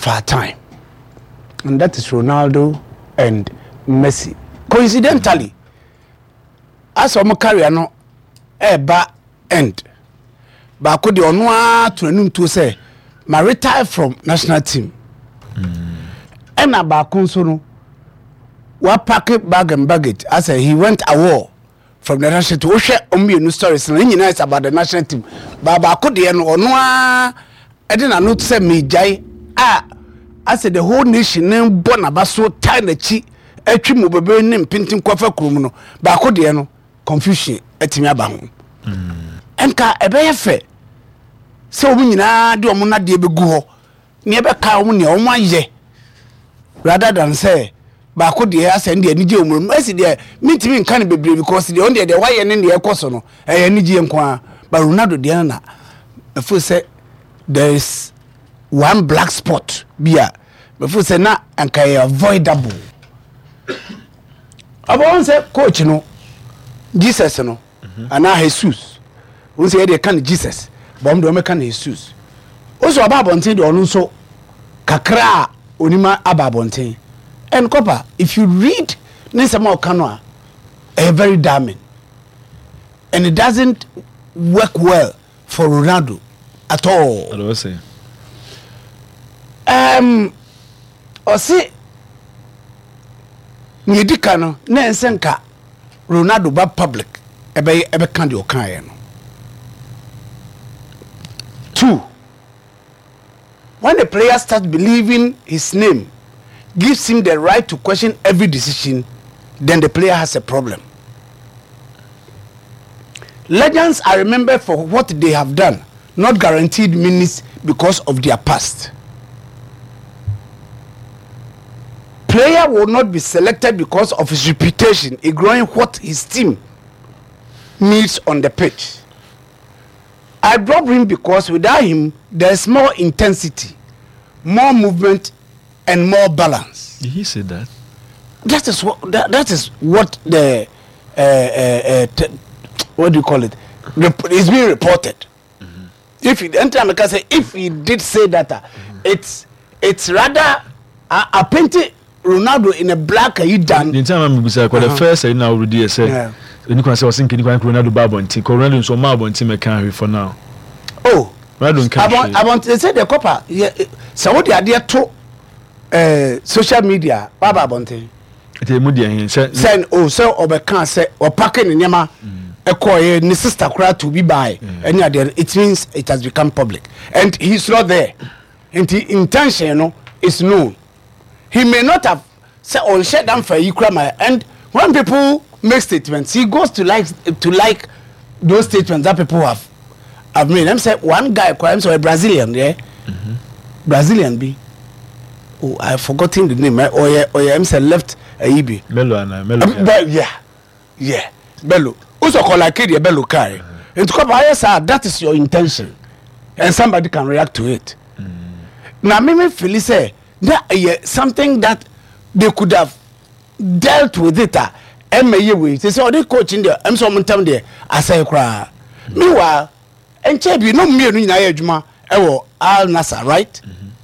of our time, and that is Ronaldo and Messi. Coincidentally, as our career no eba end, but could the onwa to enum to say, "My retire from national team." And about consuno, what packet bag and baggage as he went away from the national team. We share new stories and nice about the national team. But could the onwa, I didn't know to say me jai. I said the whole nation name Bonabaso tiny chi. Etwi mo bebe nim pintin kwafa krum no ba ko de no confusion etimi aba ho enka ebe fe se omu nyina de omu na de begu ho ne ebe ka omu ne omu aye rather than say ba ko de asend de anije omu esi de mitimi nka ne bebre because de on de waye ne de ekoso no anije nko a ba Ronaldo de na before say there is one black spot bia before say na anka avoidable. About say coach no Jesus no and Jesus we say they can Jesus but do make can Jesus also about bonten do no so kakra onima about bonten and copper if you read Nisama Okano very damning and it doesn't work well for Ronaldo at all. I don't say or see Nidika no na ensenka Ronaldo ba public ebe kan de okan no. 2, when the player starts believing his name gives him the right to question every decision, then the player has a problem. Legends are remembered for what they have done, not guaranteed minutes because of their past. Player will not be selected because of his reputation, ignoring what his team needs on the pitch. I brought him because without him, there's more intensity, more movement, and more balance. Did he say that? That is what the what do you call it? It's being reported. If he if he did say that, it's rather a painted Ronaldo in a black he done. The time I'm say the first now already say you can say was thinking Ronaldo Babonti, Ronaldo so Mabonti me can for now. Oh, Ronaldo I want to say the copper. So what the idea to social media Babonti. It mudia hin send so obekan say or packing in yama ekoye ni sister kra to be by any other it means it has become public and he's not there and the intention is known. He may not have said on shut down for Ukraine, and when people make statements, he goes to like those statements that people have made. I'm saying one guy, I'm sorry, Brazilian, yeah, Brazilian be. Oh, I've forgotten the name. I'm saying left a EB. Bello and Mello. Yeah, Bello. Also call like it, Bello carry. And to come that is your intention, and somebody can react to it. Now, me feel say. That something that they could have dealt with it. They say, oh, they coaching there. I'm so much time there. I say, cry. Meanwhile, and Chebi, no me in Ayajuma, Al Nassr, right?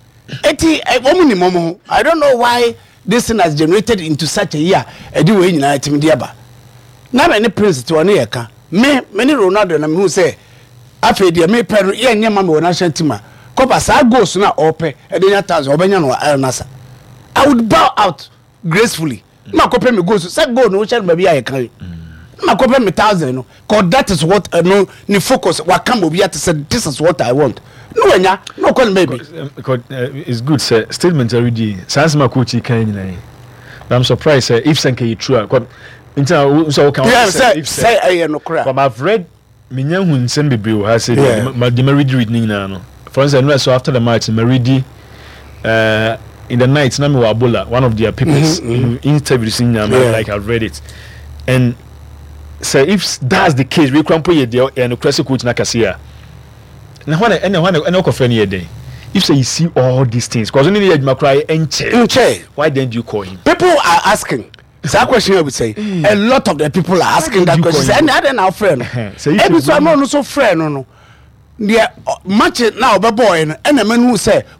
I don't know why this thing has generated into such a year. I do in United Diaba. Now, many princes to an ear. Many Ronaldo and who say, after the me parent, yeah, mamma, national team. I goes now open and then Al Nassr. I would bow out gracefully. My copy me goes to go no child maybe I carry. My copy me 1,000 because that is what no focus what come be to say this is what I want. No call maybe. It's good sir. Statement already. Sans my coach can. I'm surprised if Sanke true. So can say I no cry. But I've read Minyan who send me bill has said the married reading now. For instance, so after the match, Meridi, in the night, Nami Wabola, one of their people's interviews in like I've read it. And so if that's the case, we can put it there and the classic coach Nakasia. Now, when I know any day, if so you see all these things, because only the Macray and why didn't you call him? People are asking. That question I would say. A lot of the people are asking that question. And I don't know, friend. Every time I'm also friend, no. The match now, boy, and a man who say,